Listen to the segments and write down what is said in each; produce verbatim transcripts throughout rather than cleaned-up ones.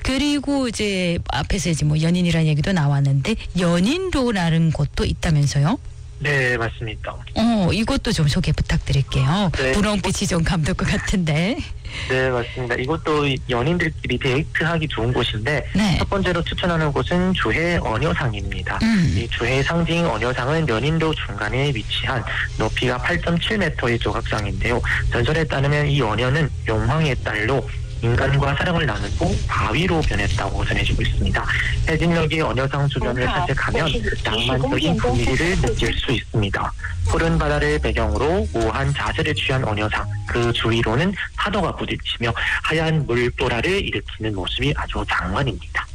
그리고 이제 앞에서 이제 뭐 연인이라는 얘기도 나왔는데 연인로라는 곳도 있다면서요? 네, 맞습니다. 어, 이것도 좀 소개 부탁드릴게요. 네. 분홍빛이 좀 감돌 것 같은데. 네, 맞습니다. 이것도 연인들끼리 데이트하기 좋은 곳인데 네. 첫 번째로 추천하는 곳은 주해 언여상입니다. 음. 이 주해 상징 언여상은 연인도 중간에 위치한 높이가 팔 점 칠 미터의 조각상인데요. 전설에 따르면 이 언여는 용황의 딸로 인간과 사랑을 나누고 바위로 변했다고 전해지고 있습니다. 해진녘의 언여상 주변을 산책하면 낭만적인 분위기를 느낄 수 있습니다. 푸른 바다를 배경으로 우아한 자세를 취한 언여상, 그 주위로는 파도가 부딪히며 하얀 물보라를 일으키는 모습이 아주 장관입니다.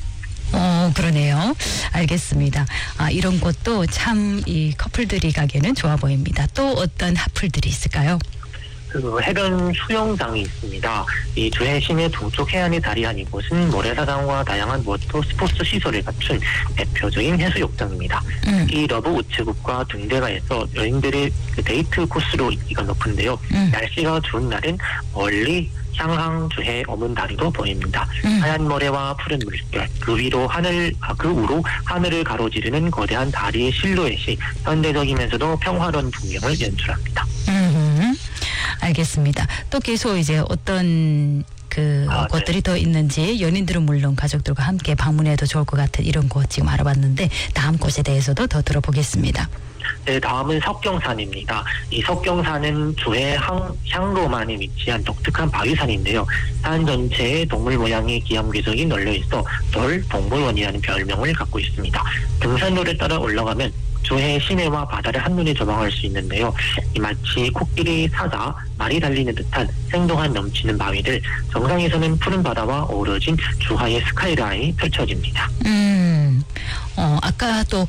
어, 그러네요. 알겠습니다. 아, 이런 곳도 참 이 커플들이 가기에는 좋아 보입니다. 또 어떤 하플들이 있을까요? 그 해변 수영장이 있습니다. 이 주해 시내 동쪽 해안에 자리한 이곳은 모래사장과 다양한 모터 스포츠 시설을 갖춘 대표적인 해수욕장입니다. 음. 이 러브 우체국과 등대가에서 여행들의 그 데이트 코스로 인기가 높은데요. 음. 날씨가 좋은 날은 멀리 향항 주해 어문다리도 보입니다. 음. 하얀 모래와 푸른 물결, 그 위로 하늘, 아, 그 우로 하늘을 가로지르는 거대한 다리의 실루엣이 현대적이면서도 평화로운 풍경을 연출합니다. 음. 알겠습니다. 또 계속 이제 어떤 그 아, 곳들이 네. 더 있는지 연인들은 물론 가족들과 함께 방문해도 좋을 것 같은 이런 곳 지금 알아봤는데 다음 곳에 대해서도 더 들어보겠습니다. 네, 다음은 석경산입니다. 이 석경산은 주해 향, 향로만에 위치한 독특한 바위산인데요. 산 전체에 동물 모양의 기암괴석이 널려 있어 덜 동물원이라는 별명을 갖고 있습니다. 등산로를 따라 올라가면 주해 시내와 바다를 한눈에 조망할 수 있는데요. 이 마치 코끼리, 사자, 말이 달리는 듯한 생동한 넘치는 바위들, 정상에서는 푸른 바다와 어우러진 주하의 스카이라인이 펼쳐집니다. 음, 어, 아까 또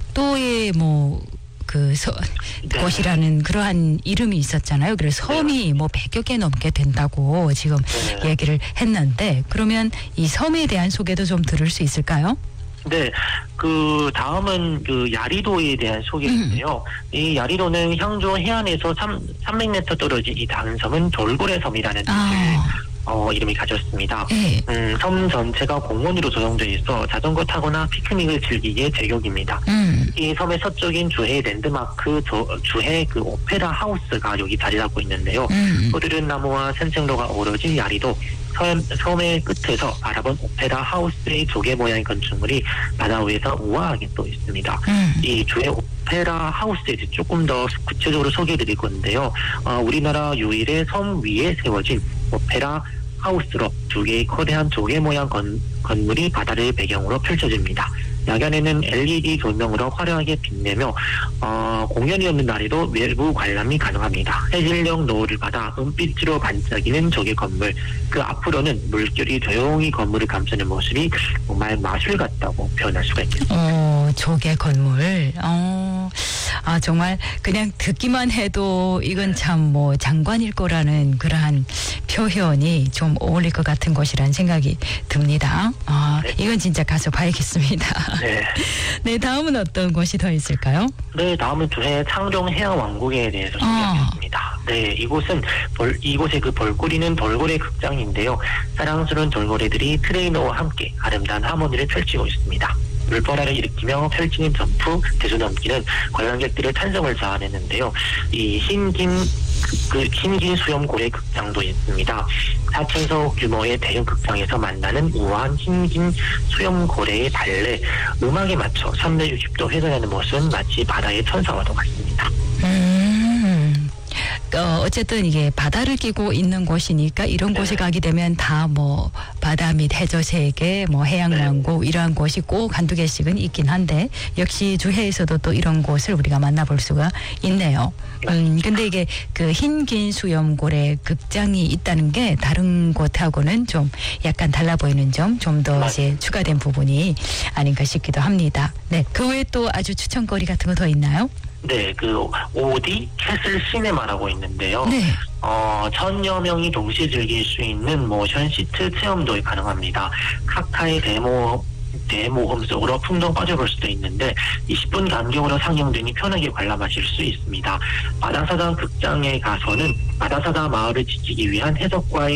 백도의 뭐, 그, 서, 네. 곳이라는 그러한 이름이 있었잖아요. 그래서 섬이 뭐 백여 개 넘게 된다고 지금 네. 얘기를 했는데, 그러면 이 섬에 대한 소개도 좀 들을 수 있을까요? 네, 그 다음은 그 야리도에 대한 소개인데요. 음. 이 야리도는 향조 해안에서 삼백 미터 떨어진 이 작은 섬은 돌고래 섬이라는 뜻을 아. 어, 이름이 가졌습니다. 네. 음, 섬 전체가 공원으로 조성되어 있어 자전거 타거나 피크닉을 즐기기에 제격입니다. 음. 이 섬의 서쪽인 주해 랜드마크 조, 주해 그 오페라 하우스가 여기 자리 잡고 있는데요. 음. 푸르른 나무와 산책로가 어우러진 야리도 섬, 섬의 끝에서 바라본 오페라 하우스의 조개 모양의 건축물이 바다 위에서 우아하게 또 있습니다. 음. 이 주해 오페라 하우스에 대해 조금 더 구체적으로 소개해드릴 건데요. 어, 우리나라 유일의 섬 위에 세워진 오페라 하우스로 두 개의 거대한 조개 모양 건, 건물이 바다를 배경으로 펼쳐집니다. 야간에는 엘이디 조명으로 화려하게 빛내며 어, 공연이 없는 날에도 외부 관람이 가능합니다. 해질녘 노을을 받아 은빛으로 반짝이는 조개 건물, 그 앞으로는 물결이 조용히 건물을 감싸는 모습이 정말 마술 같다고 표현할 수가 있겠습니다. 어, 조개 건물. 어, 아, 정말 그냥 듣기만 해도 이건 참 뭐 장관일 거라는 그러한 표현이 좀 어울릴 것 같은 곳이라는 생각이 듭니다. 아, 네. 이건 진짜 가서 봐야겠습니다. 네. 네, 다음은 어떤 곳이 더 있을까요? 네, 다음은 주해 창룡 해양 왕국에 대해서 소개하겠습니다. 네, 이곳은 벌, 이곳의 그 벌꿀이는 돌고래 극장인데요. 사랑스러운 돌고래들이 트레이너와 함께 아름다운 하모니를 펼치고 있습니다. 물보라를 일으키며 펼치는 점프, 대수넘기는 관람객들의 찬성을 자아내는데요. 이 흰긴 그 흰긴 수염고래 극장도 있습니다. 사천석 규모의 대형 극장에서 만나는 우아한 흰긴 수염고래의 발레, 음악에 맞춰 삼백육십 도 회전하는 모습은 마치 바다의 천사와도 같습니다. 음, 어, 어쨌든 이게 바다를 끼고 있는 곳이니까 이런 네. 곳에 가게 되면 다 뭐 바다 및 해저 세계, 뭐 해양왕국 이러한 곳이 꼭 한두 개씩은 있긴 한데 역시 주해에서도 또 이런 곳을 우리가 만나볼 수가 있네요. 음, 근데 이게 그 흰긴 수염고래 극장이 있다는 게 다른 곳하고는 좀 약간 달라 보이는 점 좀 더 이제 추가된 부분이 아닌가 싶기도 합니다. 네, 그 외에 또 아주 추천거리 같은 거 더 있나요? 네, 그 오디 캐슬 시네마라고 있는데요. 네. 어, 천여 명이 동시에 즐길 수 있는 모션 시트 체험도 가능합니다. 카카의 데모 대모험 속으로 풍덩 빠져볼 수도 있는데 이십 분 간격으로 상영되니 편하게 관람하실 수 있습니다. 바다사다 극장에 가서는 바다사다 마을을 지키기 위한 해적과의